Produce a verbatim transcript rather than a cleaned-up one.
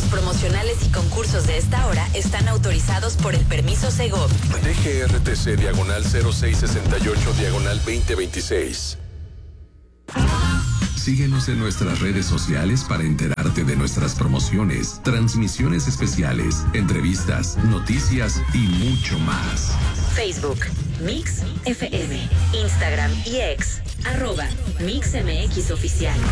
Los promocionales y concursos de esta hora están autorizados por el permiso Segov. D G R T C diagonal cero seis sesenta y ocho diagonal veinte veintiséis. Síguenos en nuestras redes sociales para enterarte de nuestras promociones, transmisiones especiales, entrevistas, noticias y mucho más. Facebook, Mix F M, Instagram y X, arroba Mix M X Oficial.